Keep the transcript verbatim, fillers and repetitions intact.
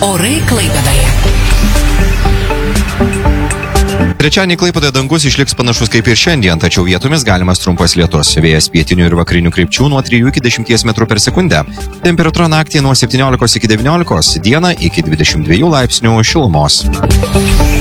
Orai Klaipėdoje. Trečiadienį Klaipėdoje dangus išliks panašus kaip ir šiandien, tačiau vietomis galimas trumpas lietus. Vėjas pietinių ir vakarinių krypčių nuo trijų iki dešimties metrų per sekundę. Temperatūra naktį nuo septyniolikos iki devyniolikos, dieną iki dvidešimt dviejų laipsnių šilumos.